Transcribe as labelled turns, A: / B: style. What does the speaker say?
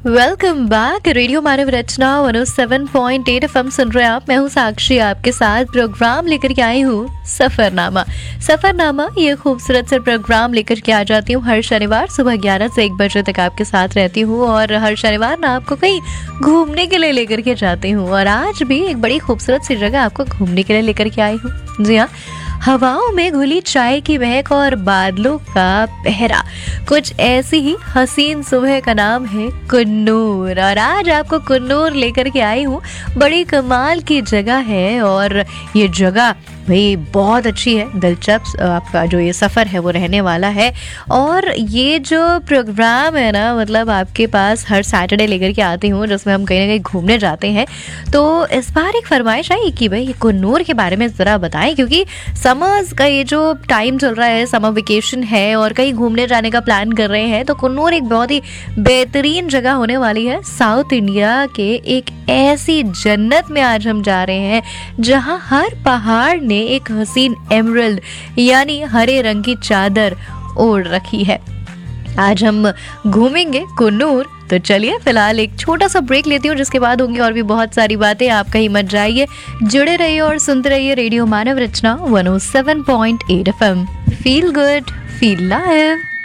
A: Welcome back. Radio मानव रचना 107.8 FM सुन रहे हैं आप। मैं हूँ साक्षी, आपके साथ प्रोग्राम लेकर के आई हूँ सफरनामा। ये खूबसूरत सा प्रोग्राम लेकर के आ जाती हूँ हर शनिवार सुबह 11 से 1 बजे तक आपके साथ रहती हूँ और हर शनिवार ना आपको कहीं घूमने के लिए लेकर के जाती हूँ। और आज भी एक बड़ी खूबसूरत सी जगह आपको घूमने के लिए लेकर के आई हूँ। जी हाँ, हवाओं में घुली चाय की महक और बादलों का पहरा, कुछ ऐसी ही हसीन सुबह का नाम है कुन्नूर। और आज आपको कुन्नूर लेकर के आई हूँ। बड़ी कमाल की जगह है और ये जगह भाई बहुत अच्छी है, दिलचस्प आपका जो ये सफ़र है वो रहने वाला है। और ये जो प्रोग्राम है ना, मतलब आपके पास हर सैटरडे लेकर के आती हूँ जिसमें हम कहीं ना कहीं घूमने जाते हैं। तो इस बार एक फरमाइश आई कि भाई ये कुन्नूर के बारे में ज़रा बताएं, क्योंकि समर्स का ये जो टाइम चल रहा है, समर वेकेशन है और कहीं घूमने जाने का प्लान कर रहे हैं, तो कुन्नूर एक बहुत ही बेहतरीन जगह होने वाली है। साउथ इंडिया के एक ऐसी जन्नत में आज हम जा रहे हैं जहां हर पहाड़ ने एक हसीन एमरल्ड यानी हरे रंग की चादर ओढ़ रखी है। आज हम घूमेंगे कुन्नूर। तो चलिए फिलहाल एक छोटा सा ब्रेक लेती हूँ, जिसके बाद होंगी और भी बहुत सारी बातें। आप कहीं मत जाइए, जुड़े रहिए और सुनते रहिए रेडियो मानव रचना 107.8 FM. Feel good, feel live.